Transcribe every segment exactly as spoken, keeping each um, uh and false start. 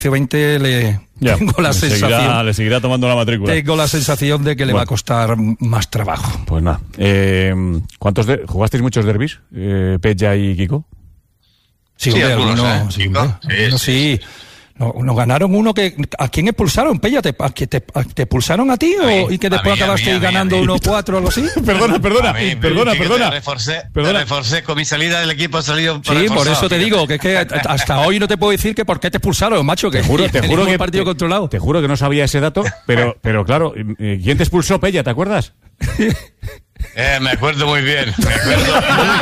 veinte le ya, tengo la le sensación seguirá, le seguirá tomando la matrícula. Tengo la sensación de que le bueno. va a costar más trabajo. Pues nada. Eh, ¿Cuántos de, jugasteis muchos derbis? Eh, Peja y Kiko. Sí, sí, hombre, algunos, alguno, ¿eh? sí, Kiko, hombre, sí, sí. sí. Nos, nos ganaron uno que... ¿A quién expulsaron, Pella? ¿Te, te, te, ¿Te expulsaron a ti a o, mí, y que después mí, acabaste mí, ganando uno cuatro o algo así? Perdona, perdona, mí, perdona, perdona. Te reforcé, perdona. Te reforcé con mi salida del equipo, ha salido Sí, por eso te digo, que es que hasta hoy no te puedo decir que por qué te expulsaron, macho, que te juro, te juro que partido te, controlado. Te juro que no sabía ese dato, pero, pero claro, ¿quién te expulsó, Pella? ¿Te acuerdas? Eh, me acuerdo muy bien, me acuerdo.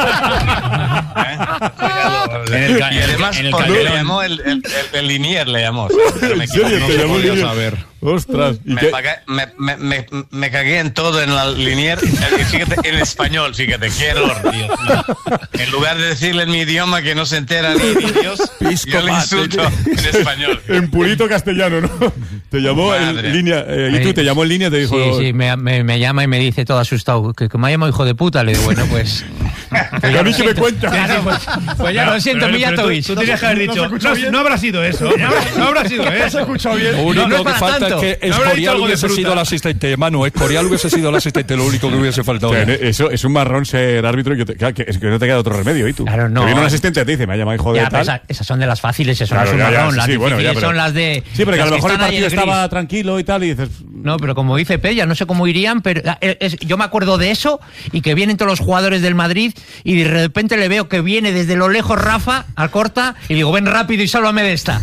¿Eh? En el, y además en el porque le llamó el, el, el, el Linier, le llamó. Pero me ¿En serio? no ¿Te llamó Linier? Saber. Ostras. ¿Y me, pagué, me, me, me, me cagué en todo en la Linier, fíjate, en español, fíjate, qué error, Dios mío. En lugar de decirle en mi idioma que no se entera ni, ni Dios, Pisco yo le insulto en español. En purito castellano, ¿no? Te llamó en línea, eh, y tú te llamó en línea y te dijo... Sí, sí, me, me, me llama y me dice todo asustado, que, que me ha llamado hijo de puta. Le digo, bueno, pues... Pues a mí que me cuenta. Claro, pues, pues ya lo siento, Mijatovic. Tú, tú tenías que haber dicho, no, no, no habrá sido eso. No habrá, no habrá sido eso. ¿No se ha escuchado bien? Lo único no, no que falta tanto. es que Escorial no hubiese sido el asistente. Manu, Escorial hubiese sido el asistente, lo único que hubiese faltado. O sea, eso es un marrón ser árbitro y que, te, que, es que no te queda otro remedio, ¿y tú? Claro, no. Que viene un asistente y te dice, me ha llamado hijo de ya, tal. Esa, esas son de las fáciles, eso claro, no es un ya, marrón. Ya, las sí, difíciles bueno, ya, pero, son las de... Sí, pero que a lo mejor el partido el estaba tranquilo y tal y dices... No, pero como dice Pella, no sé cómo irían, pero es, yo me acuerdo de eso y que vienen todos los jugadores del Madrid y de repente le veo que viene desde lo lejos Rafa al corta y digo, ven rápido y sálvame de esta.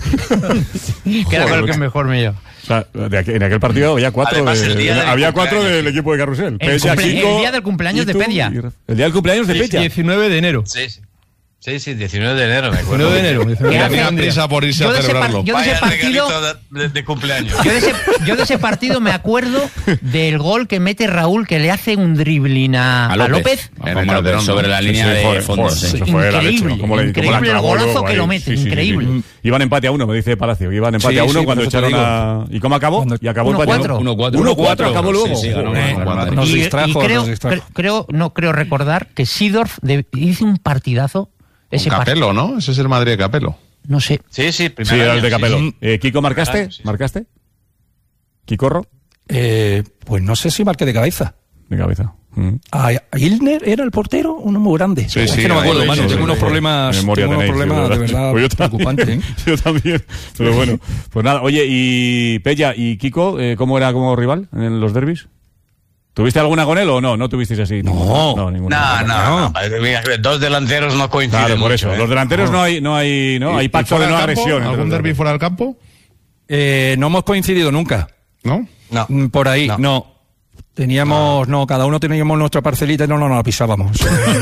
Que era con el que mejor me lleva. O sea, de aquel, en aquel partido había cuatro, Además, de, de había cuatro del equipo de Carrusel. El, Peja, cumple, Kiko, el día del cumpleaños de Pella. El día del cumpleaños de Peja. diecinueve de enero. Sí, sí. Sí, sí, diecinueve de enero, me acuerdo. diecinueve de enero. diecinueve Tenía prisa por irse a celebrarlo. Yo de ese partido... De, de, de cumpleaños. Yo de, ese, yo de ese partido me acuerdo del gol que mete Raúl, que le hace un dribbling a, a López. A López. Sobre la línea sí, sí, de fondo. Sí. Increíble, como le, increíble como el golazo luego, que ahí. lo mete, Sí, sí, increíble. Sí, sí. Iban empate a uno, me dice Palacio. Iban empate sí, a uno sí, cuando echaron a... ¿Y cómo acabó? Cuando... Y acabó uno empate cuatro. uno cuatro. uno cuatro acabó luego. Sí, sí, ganó uno cuatro. Nos y, distrajo, y creo, nos distrajo. creo, no creo recordar que Seedorf de, hizo un partidazo. Ese Capello, ¿no? Ese es el Madrid de Capello. No sé. Sí, sí, sí, era el de Capello. Sí. Eh, Kiko, ¿marcaste? Claro, sí. ¿Marcaste? ¿Kikorro? Eh, pues no sé si marqué de cabeza. De cabeza. Mm. ¿A Ilner era el portero? Uno muy grande. Sí, es sí, que no me acuerdo, sí, mano. sí, tengo sí, unos sí. problemas, Memoria tengo unos tenéis, problemas de de verdad pues yo preocupantes. ¿eh? Yo también. Pero bueno, pues nada. Oye, y Pella y Kiko, eh, ¿cómo era como rival en los derbis? ¿Tuviste alguna con él o no? ¿No tuvisteis así? No, no, ninguna. No, no, no. Dos delanteros no coinciden. Claro, por mucho, eso. ¿eh? Los delanteros no, no hay, no hay, no, hay pacto de no agresión. ¿Algún derbi fuera del campo? Eh, no hemos coincidido nunca. ¿No? No. Por ahí, no. No. Teníamos, no, cada uno teníamos nuestra parcelita y no nos no, no la pisábamos.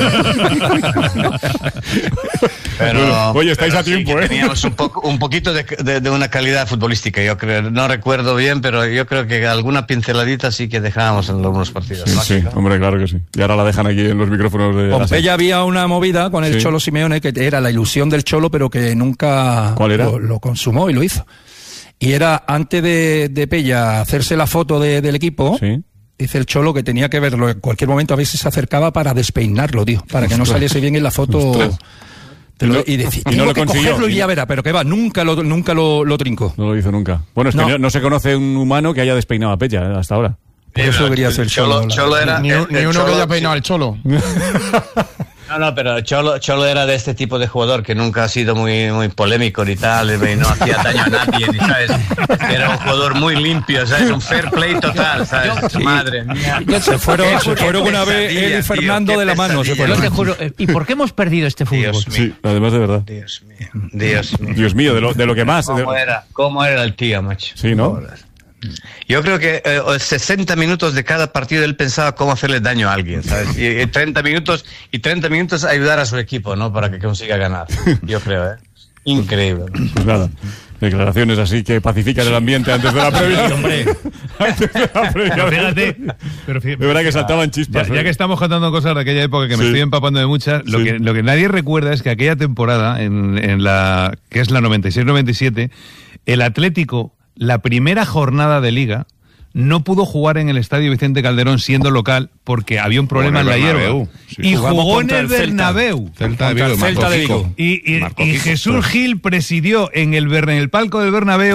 Pero, bueno, oye, estáis pero a tiempo, sí ¿eh? Teníamos un, poco, un poquito de, de, de una calidad futbolística, yo creo. No recuerdo bien, pero yo creo que alguna pinceladita sí que dejábamos en algunos partidos. Sí, ¿no? sí, hombre, claro que sí. Y ahora la dejan aquí en los micrófonos de... Con Pella había una movida con el sí. Cholo Simeone que era la ilusión del Cholo, pero que nunca ¿Cuál era? Lo, lo consumó y lo hizo. Y era, antes de, de Pella hacerse la foto de, del equipo... Sí. Dice el Cholo que tenía que verlo en cualquier momento, a veces se acercaba para despeinarlo, tío, para que no saliese bien en la foto. Te lo, y decía, y no lo que consiguió. cogerlo y ya verá, pero que va, nunca lo, nunca lo, lo trincó. No lo hizo nunca. Bueno, es que No. no, no se conoce un humano que haya despeinado a Pella eh, hasta ahora. Por eso quería ser Cholo. Cholo, Cholo era, Ni, el, ni el uno Cholo, que haya peinado al Cholo. No, no, pero Cholo, Cholo era de este tipo de jugador que nunca ha sido muy, muy polémico ni tal, y no hacía daño a nadie, ni, ¿sabes? Era un jugador muy limpio, ¿sabes? Un fair play total, ¿sabes? Sí. Madre mía. Se fueron, se fueron una vez él y Fernando tío, de la mano. Se yo te juro, ¿y por qué hemos perdido este fútbol? Dios mío. Sí, además de verdad. Dios mío, Dios mío. Dios mío, de lo, de lo que más. ¿Cómo de... era? ¿Cómo era el tío, macho? Sí, ¿no? Yo creo que eh, sesenta minutos de cada partido él pensaba cómo hacerle daño a alguien, ¿sabes? Y, y treinta minutos y treinta minutos ayudar a su equipo, ¿no? Para que consiga ganar. Yo creo, ¿eh? Increíble. Pues nada. Declaraciones así que pacifican el ambiente antes de la previa. Hombre. Antes de la previa. Pero fíjate, pero fíjate, de verdad que saltaban chispas. Ya, ya que estamos contando cosas de aquella época que me sí. estoy empapando de muchas, lo, sí. que, lo que nadie recuerda es que aquella temporada, en, en la que es la noventa y seis noventa y siete, el Atlético, la primera jornada de Liga, no pudo jugar en el Estadio Vicente Calderón siendo local porque había un problema en, en la hierba. Sí. Y Jugamos jugó en el, el Bernabéu. Celta de Contra el Vigo, Celta de Vigo. Y, y, Marco y Kiko. Jesús Gil presidió en el, en el palco del Bernabéu